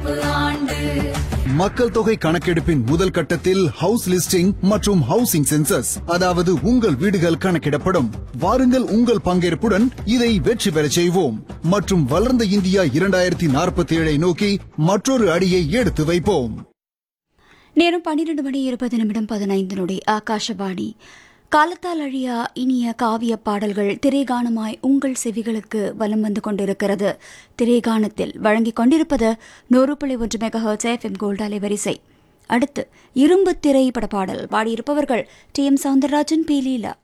கணக்கெடுப்பு ஆண்டு. மக்கள் தொகை கணக்கெடுப்பின் முதல் கட்டத்தில் ஹவுஸ் லிஸ்டிங் மற்றும் ஹவுசிங் சென்சஸ், அதாவது உங்கள் வீடுகள் கணக்கிடப்படும். வாருங்கள், உங்கள் பங்கேற்புடன் இதை வெற்றி பெறச் செய்வோம் மற்றும் வளர்ந்த இந்தியா 2047 நோக்கி மற்றொரு அடியை எடுத்து வைப்போம். நேரம் 12:20 ஆகாஷவாணி. காலத்தால் அழியா இனிய காவிய பாடல்கள் திரைகானமாய் உங்கள் செவிகளுக்கு வலம் வந்து கொண்டிருக்கிறது. திரைகானத்தில் வழங்கிக் கொண்டிருப்பது 100.1 மெகாஹெர்ட்ஸ் FM கோல்ட் அலைவரிசை. அடுத்து இரும்பு திரைப்பட பாடல் பாடியிருப்பவர்கள் TM சவுந்தரராஜன், P. லீலா.